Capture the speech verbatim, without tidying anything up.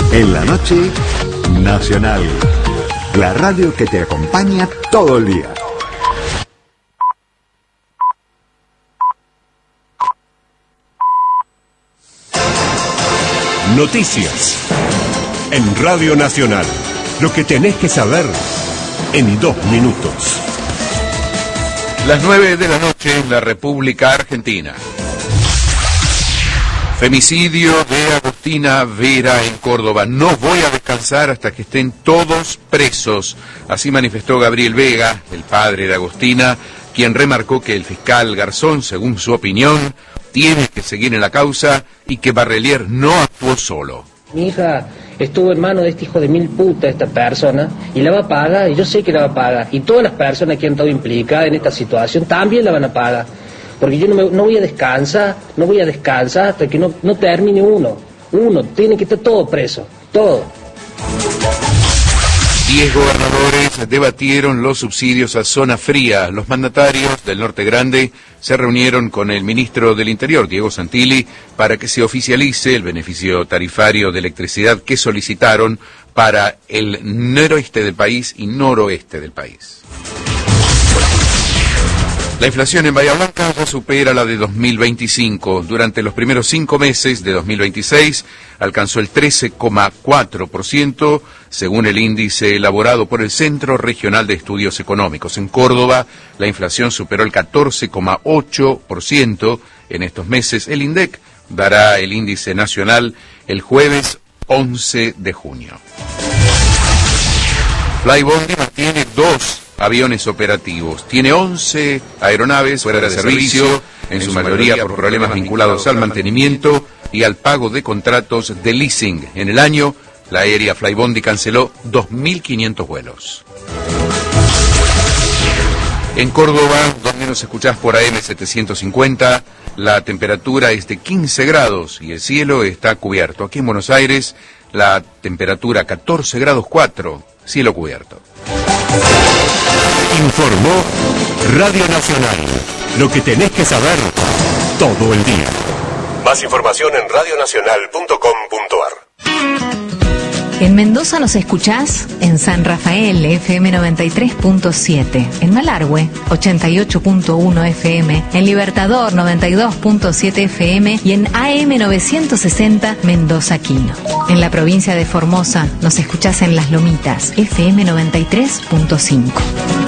En la noche, Nacional. La radio que te acompaña todo el día. Noticias. En Radio Nacional. Lo que tenés que saber en dos minutos. Las nueve de la noche en la República Argentina. Femicidio de Agustina Vera en Córdoba. No voy a descansar hasta que estén todos presos. Así manifestó Gabriel Vega, el padre de Agustina, quien remarcó que el fiscal Garzón, según su opinión, tiene que seguir en la causa y que Barrelier no actuó solo. Mi hija estuvo en manos de este hijo de mil puta, esta persona, y la va a pagar, y yo sé que la va a pagar. Y todas las personas que han estado implicadas en esta situación también la van a pagar. Porque yo no, me, no voy a descansar, no voy a descansar hasta que no, no termine uno. Uno, tiene que estar todo preso, todo. Diez gobernadores debatieron los subsidios a zona fría. Los mandatarios del Norte Grande se reunieron con el ministro del Interior, Diego Santilli, para que se oficialice el beneficio tarifario de electricidad que solicitaron para el noroeste del país y noroeste del país. La inflación en Bahía Blanca ya supera la de dos mil veinticinco. Durante los primeros cinco meses de dos mil veintiséis alcanzó el trece coma cuatro por ciento, según el índice elaborado por el Centro Regional de Estudios Económicos. En Córdoba, la inflación superó el catorce coma ocho por ciento en estos meses. El INDEC dará el índice nacional el jueves once de junio. Flybondi mantiene dos aviones operativos. Tiene once aeronaves fuera de servicio, en su mayoría por problemas vinculados al mantenimiento y al pago de contratos de leasing. En el año, la aérea Flybondi canceló dos mil quinientos vuelos. En Córdoba, donde nos escuchás por A M setecientos cincuenta, la temperatura es de quince grados y el cielo está cubierto. Aquí en Buenos Aires, la temperatura catorce grados cuatro, cielo cubierto. Informó Radio Nacional. Lo que tenés que saber todo el día. Más información en radio nacional punto com punto ar. En Mendoza nos escuchás en San Rafael, F M noventa y tres punto siete, en Malargüe, ochenta y ocho punto uno F M, en Libertador, noventa y dos punto siete F M y en A M novecientos sesenta Mendoza Quino. En la provincia de Formosa nos escuchás en Las Lomitas, F M noventa y tres punto cinco.